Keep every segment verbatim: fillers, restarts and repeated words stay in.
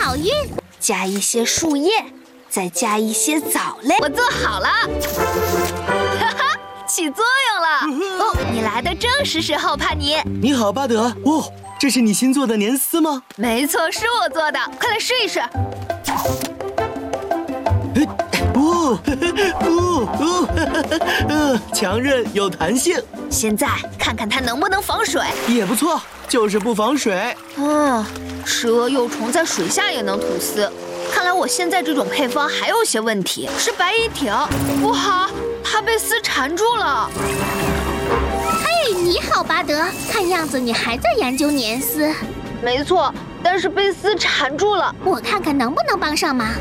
好运， 加一些树叶，再加一些藻类。我做好了，哈哈，起作用了。哦，你来的正是时候，帕尼。 你好，巴德。哦，这是你新做的年丝吗？ 没错，是我做的，快来试一试。 哦哦哦，呃，强韧有弹性。 现在看看它能不能防水。 也不错，就是不防水。 嗯，石蛾幼虫在水下也能吐丝，看来我现在这种配方还有些问题。是白蚁挺，不好，它被丝缠住了。 嘿，你好，巴德，看样子你还在研究年丝。 没错，但是被丝缠住了。 我看看能不能帮上忙。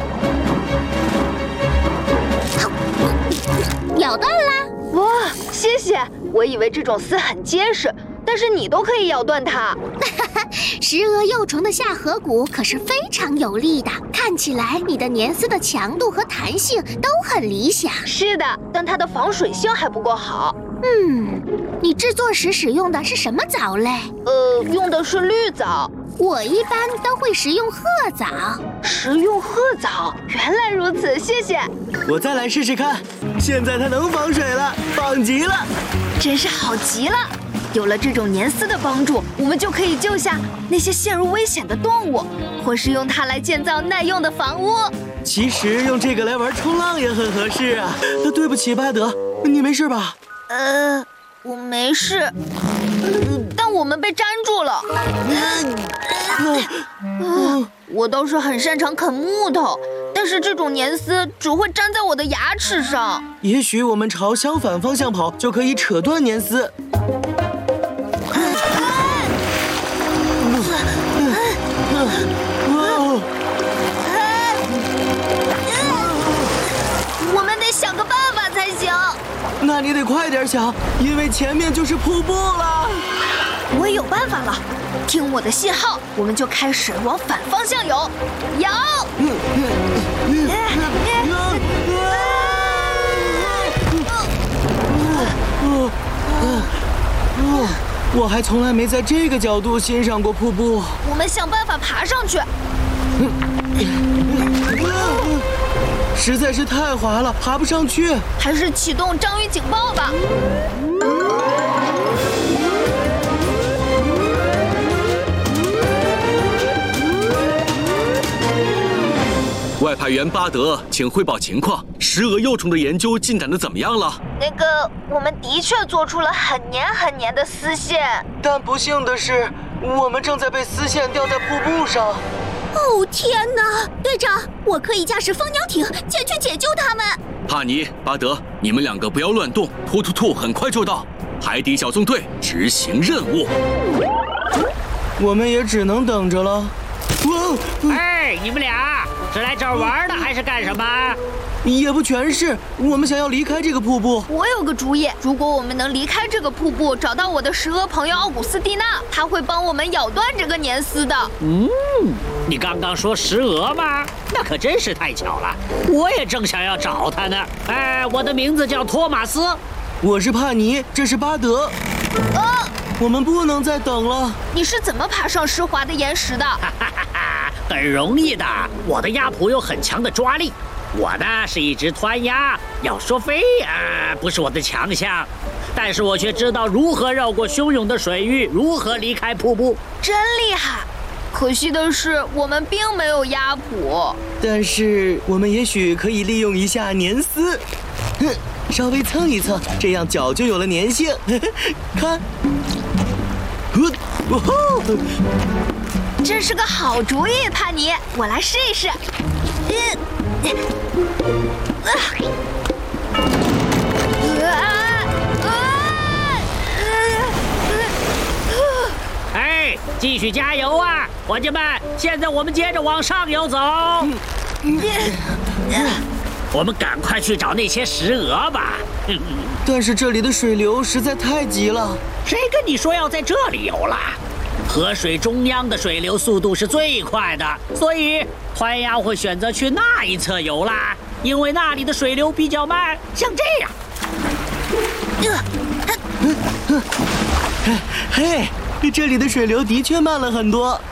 咬断啦！ 哇，谢谢！我以为这种丝很结实，但是你都可以咬断它。 石蛾幼虫的下颌骨可是非常有力的，看起来你的年丝的强度和弹性都很理想。 是的，但它的防水性还不够好。 嗯，你制作时使用的是什么藻类？ 呃，用的是绿藻。 我一般都会食用褐藻。 食用褐藻，原来如此，谢谢。 我再来试试看，现在它能防水了，棒极了！ 真是好极了！有了这种年丝的帮助，我们就可以救下那些陷入危险的动物，或是用它来建造耐用的房屋。 其实用这个来玩冲浪也很合适啊。对不起，巴德，你没事吧？ 呃，我没事，呃、但我们被粘住了。呃呃、我倒是很擅长啃木头，但是这种年丝只会粘在我的牙齿上。 也许我们朝相反方向跑，就可以扯断年丝。 我们得想个办法才行。 那你得快点想，因为前面就是瀑布了。 我有办法了，听我的信号，我们就开始往反方向游。游！ 我还从来没在这个角度欣赏过瀑布。 我们想办法爬上去。 实在是太滑了，爬不上去。 还是启动章鱼警报吧。 外派员巴德，请汇报情况。石蛾幼虫的研究进展的怎么样了？ 那个，我们的确做出了很黏很黏的丝线， 但不幸的是，我们正在被丝线吊在瀑布上。 哦天哪！队长，我可以驾驶蜂鸟艇前去解救他们。 帕尼、巴德，你们两个不要乱动，突突兔很快就到。海底小纵队执行任务。 我们也只能等着了。 哎，你们俩是来这儿玩的还是干什么？ 也不全是，我们想要离开这个瀑布。 我有个主意，如果我们能离开这个瀑布，找到我的石蛾朋友奥古斯蒂娜，他会帮我们咬断这个年丝的。 嗯，你刚刚说石蛾吗？那可真是太巧了，我也正想要找他呢。哎，我的名字叫托马斯。 我是帕尼，这是巴德。 啊！ 我们不能再等了。 你是怎么爬上湿滑的岩石的？ 哈哈哈哈，很容易的，我的鸭蹼有很强的抓力。我呢是一只湍鸭，要说飞啊、呃，不是我的强项，但是我却知道如何绕过汹涌的水域，如何离开瀑布， 真厉害！可惜的是，我们并没有鸭蹼。 但是我们也许可以利用一下年丝，哼，稍微蹭一蹭，这样脚就有了粘性。看， 哦吼，这是个好主意，帕尼，我来试一试。嗯。啊！ 哎，继续加油啊，伙计们！现在我们接着往上游走。我们赶快去找那些石蛾吧。 但是这里的水流实在太急了。 谁跟你说要在这里游啦？河水中央的水流速度是最快的，所以湍鸭会选择去那一侧游啦，因为那里的水流比较慢，像这样。 嘿，这里的水流的确慢了很多。